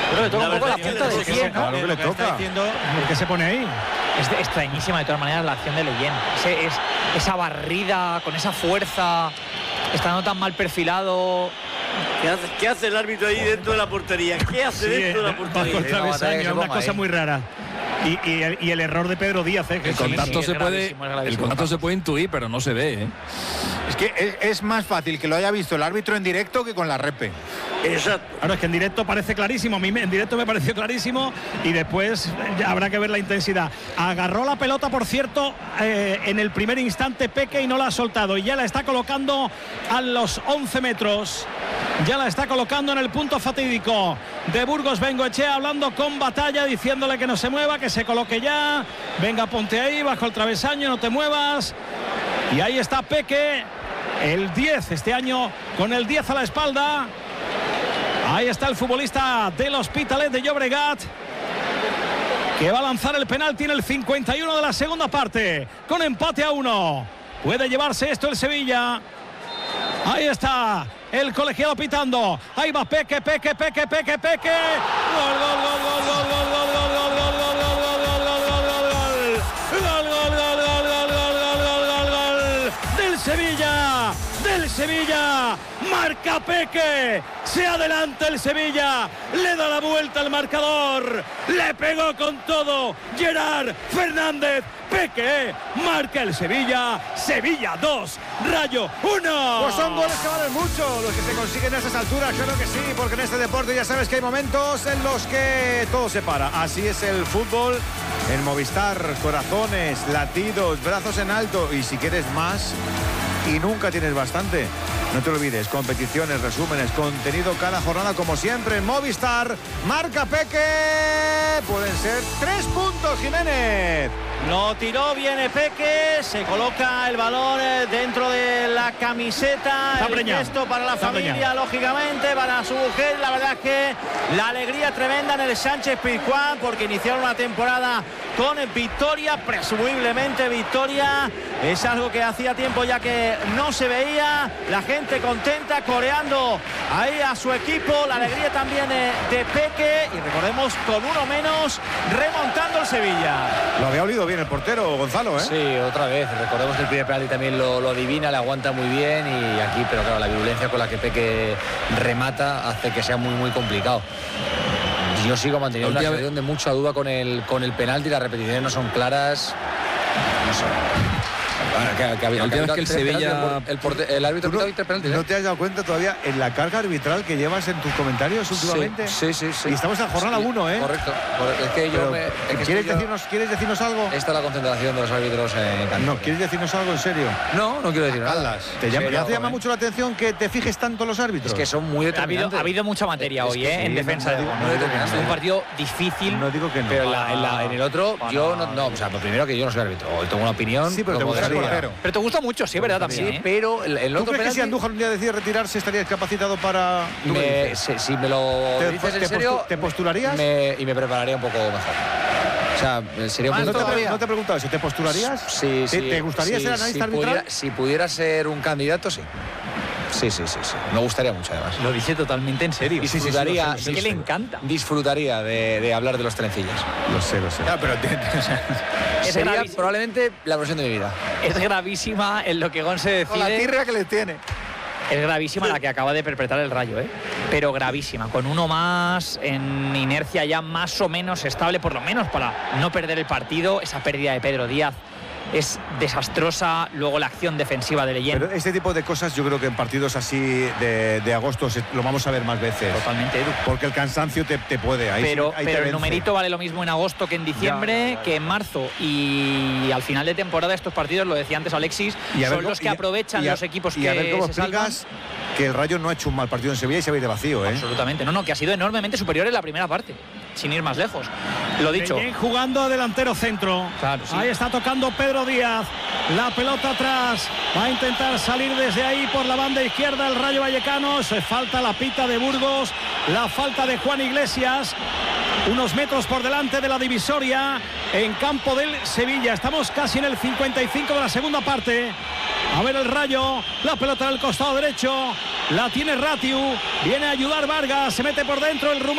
Pero le toca un poco la punta del pie, ¿no? Claro que le toca. ¿Qué se pone ahí? Es extrañísima de todas maneras la acción de Leyen. Esa barrida con esa fuerza, estando tan mal perfilado. ¿Qué hace el árbitro ahí dentro de la portería? ¿Qué hace dentro de la portería? Bajo el travesaño, una cosa muy rara. Y el error de Pedro Díaz, El contacto se puede intuir, pero no se ve, ¿eh? Es que es más fácil que lo haya visto el árbitro en directo que con la repe. Exacto. Claro, es que en directo parece clarísimo. A mí en directo me pareció clarísimo y después ya habrá que ver la intensidad. Agarró la pelota, por cierto, en el primer instante Peque y no la ha soltado. Y ya la está colocando a los 11 metros. Ya la está colocando en el punto fatídico de Burgos. Bengoechea hablando con Batalla, diciéndole que no se mueva, que se coloque ya. Venga, ponte ahí, bajo el travesaño, no te muevas. Y ahí está Peque, el 10 este año, con el 10 a la espalda. Ahí está el futbolista del Hospitalet de Llobregat, que va a lanzar el penalti en el 51 de la segunda parte, con empate a 1. Puede llevarse esto el Sevilla. Ahí está el colegiado pitando. Ahí va Peque. Gol, gol, del Sevilla, marca Peque, se adelanta el Sevilla, le da la vuelta al marcador, le pegó con todo Gerard Fernández. Peque marca el Sevilla, Sevilla 2, Rayo 1. Pues son goles que valen mucho los que se consiguen a esas alturas, claro que sí, porque en este deporte ya sabes que hay momentos en los que todo se para. Así es el fútbol en Movistar, corazones, latidos, brazos en alto, y si quieres más y nunca tienes bastante, no te olvides, competiciones, resúmenes, contenido cada jornada como siempre en Movistar. Marca Peque, pueden ser 3 puntos, Jiménez. Lo tiró, viene Peque, se coloca el balón dentro de la camiseta, el gesto para la familia, lógicamente, para su mujer. La verdad es que la alegría tremenda en el Sánchez-Pizjuán, porque iniciaron una temporada con victoria, presumiblemente victoria. Es algo que hacía tiempo ya que no se veía. La gente contenta, coreando ahí a su equipo. La alegría también de Peque, y recordemos, con uno menos, remontando el Sevilla. Lo había olido bien el portero, Gonzalo, ¿eh? Sí, otra vez. Recordemos que el primer penalti también lo adivina, le aguanta muy bien, y aquí, pero claro, la virulencia con la que Peque remata hace que sea muy, muy complicado. Yo sigo manteniendo una situación de mucha duda con el penalti, las repeticiones no son claras. No sé. La última vez que el Sevilla... El árbitro pitó 3 penaltis. ¿No te has dado cuenta todavía en la carga arbitral que llevas en tus comentarios últimamente? Sí. Y estamos en jornada 1, ¿eh? Correcto. Es que yo ¿Quieres decirnos algo? Esta es la concentración de los árbitros en Cantabria. No, ¿quieres decirnos algo en serio? No quiero decir nada. ¿Te llama mucho la atención que te fijes tanto los árbitros? Es que son muy determinantes. Ha habido mucha materia hoy, en defensa. Es un partido difícil. No digo que no. Pero en el otro, yo no. O sea, lo primero, que yo no soy árbitro. Hoy tengo una opinión. Sí, pero te gustaría. Pero te gusta mucho, sí, ¿verdad? También. Sí, pero el ¿Tú otro crees que si Andújar un día decide retirarse estarías capacitado para...? Si me lo dices en serio... ¿Te postularías? Y me prepararía un poco mejor. O sea, sería un ¿No te he preguntado si te postularías? Sí. ¿Te gustaría ser analista arbitral? Si pudiera ser un candidato, sí. Sí. Me gustaría mucho, además. Lo dice totalmente en serio. Disfrutaría, es que le encanta. Disfrutaría de hablar de los trencillos. Lo sé. pero sería probablemente la versión de mi vida. Es gravísima en lo que Gon se decide. Con la tirria que le tiene. Es gravísima la que acaba de perpetrar el Rayo, pero gravísima. Con uno más, en inercia ya más o menos estable, por lo menos para no perder el partido. Esa pérdida de Pedro Díaz es desastrosa. Luego la acción defensiva de Leyen. Pero este tipo de cosas yo creo que en partidos así de agosto lo vamos a ver más veces. Totalmente, Edu. Porque el cansancio te puede. Pero el numerito vale lo mismo en agosto que en diciembre, que en marzo. Y al final de temporada estos partidos, lo decía antes Alexis, son los que aprovechan los equipos que a ver cómo se salvan. Que el Rayo no ha hecho un mal partido en Sevilla y se va a ir de vacío, ¿eh? Absolutamente. No, que ha sido enormemente superior en la primera parte, sin ir más lejos. Lo dicho. Leyen jugando a delantero centro. Claro, sí. Ahí está tocando Pedro Díaz. La pelota atrás. Va a intentar salir desde ahí por la banda izquierda el Rayo Vallecano. Se falta la pita de Burgos. La falta de Juan Iglesias. Unos metros por delante de la divisoria en campo del Sevilla. Estamos casi en el 55 de la segunda parte. A ver el Rayo, la pelota en el costado derecho, la tiene Ratiu, viene a ayudar Vargas, se mete por dentro el rumano.